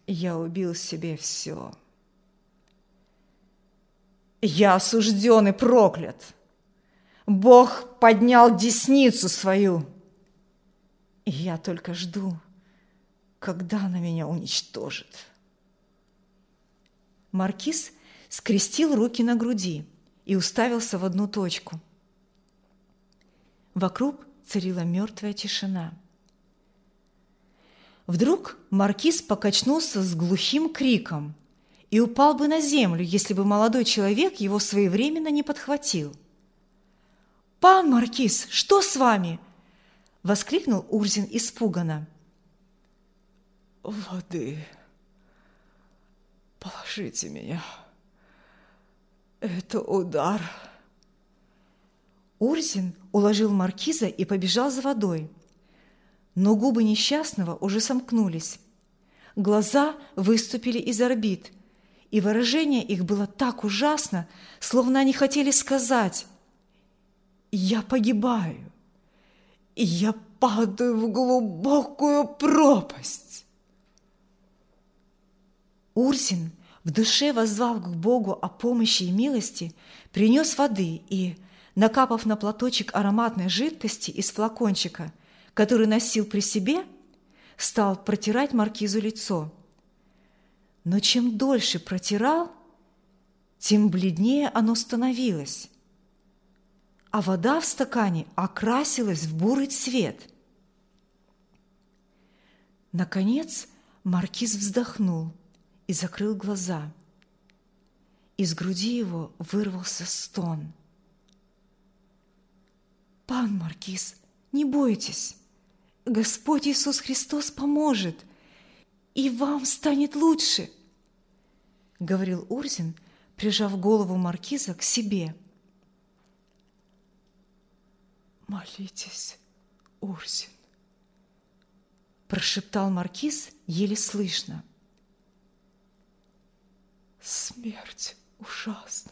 Я убил себе все. Я осужден и проклят. Бог поднял десницу свою, и я только жду, когда она меня уничтожит. Маркиз скрестил руки на груди и уставился в одну точку. Вокруг царила мертвая тишина. Вдруг маркиз покачнулся с глухим криком и упал бы на землю, если бы молодой человек его своевременно не подхватил. «Пан маркиз, что с вами?» – воскликнул Урзин испуганно. «Воды. Положите меня. Это удар». Урзин уложил маркиза и побежал за водой. Но губы несчастного уже сомкнулись. Глаза выступили из орбит, и выражение их было так ужасно, словно они хотели сказать: «Я погибаю, и я падаю в глубокую пропасть». Урзин, в душе воззвав к Богу о помощи и милости, принес воды и, накапав на платочек ароматной жидкости из флакончика, который носил при себе, стал протирать маркизу лицо. Но чем дольше протирал, тем бледнее оно становилось, а вода в стакане окрасилась в бурый цвет. Наконец маркиз вздохнул и закрыл глаза. Из груди его вырвался стон. «Пан маркиз, не бойтесь, Господь Иисус Христос поможет, и вам станет лучше», — говорил Урзин, прижав голову маркиза к себе. «Молитесь, Урзин», — прошептал маркиз еле слышно. «Смерть ужасна.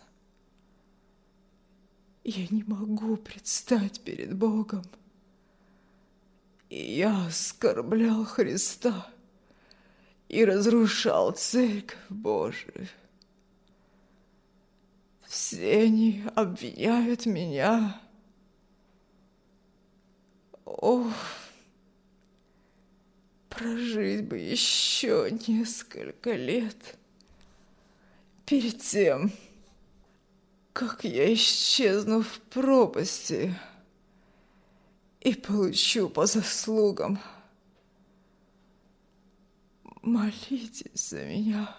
Я не могу предстать перед Богом. И я оскорблял Христа и разрушал Церковь Божию. Все они обвиняют меня. Ох, прожить бы еще несколько лет перед тем, как я исчезну в пропасти и получу по заслугам. Молитесь за меня.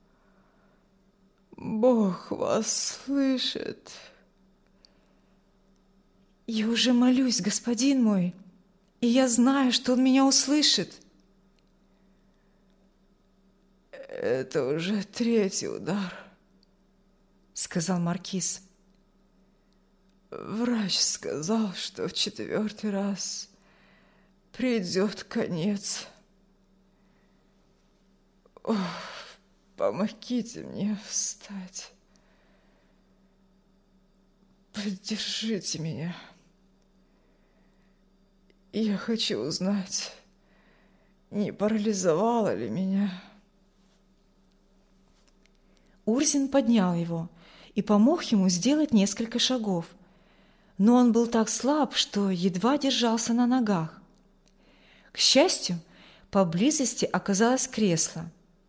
Бог вас слышит». «Я уже молюсь, господин мой, и я знаю, что Он меня услышит». «Это уже третий удар», — сказал маркиз. «Врач сказал, что в 4-й раз придет конец. Ох, помогите мне встать. Поддержите меня. Я хочу узнать, не парализовало ли меня». Урзин поднял его и помог ему сделать несколько шагов, но он был так слаб, что едва держался на ногах. К счастью, поблизости оказалось кресло.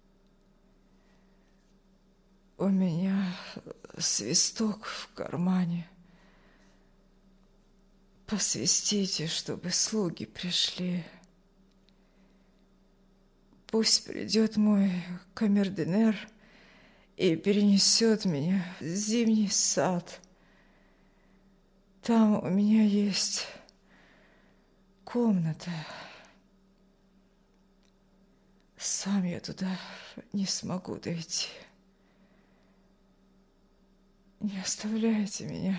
«У меня свисток в кармане. Посвистите, чтобы слуги пришли. Пусть придет мой камердинер и перенесет меня в зимний сад. Там у меня есть комната. Сам я туда не смогу дойти. Не оставляйте меня,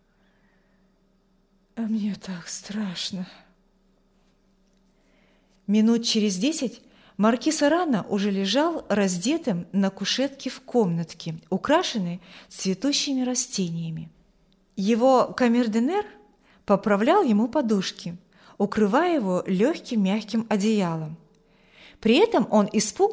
а мне так страшно». Минут через 10 маркиз Арана уже лежал раздетым на кушетке в комнатке, украшенной цветущими растениями. Его камердинер поправлял ему подушки, укрывая его легким мягким одеялом. При этом он испуганно